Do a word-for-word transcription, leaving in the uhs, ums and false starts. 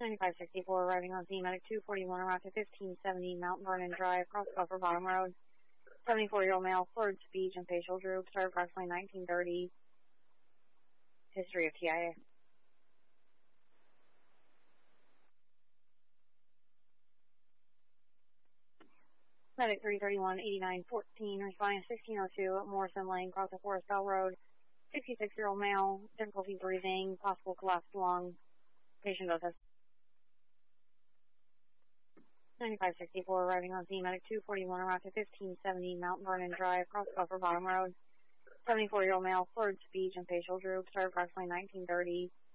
ninety-five sixty-four arriving on scene, medic two forty-one, arrived at fifteen seventy Mount Vernon Drive, cross Buffer Bottom Road. seventy-four-year-old male, slurred speech and facial droop, started approximately nineteen thirty. History of T I A. Medic three thirty-one, eighty-nine fourteen, responding to sixteen oh two Morrison Lane, cross the Forest Bell Road. sixty-six-year-old male, difficulty breathing, possible collapsed lung. Patient does this. ninety-five sixty-four arriving on scene, medic two forty-one, arrived at fifteen seventy Mount Vernon Drive, cross Buffer Bottom Road. seventy-four-year-old male, slurred speech and facial droop, started approximately nineteen thirty.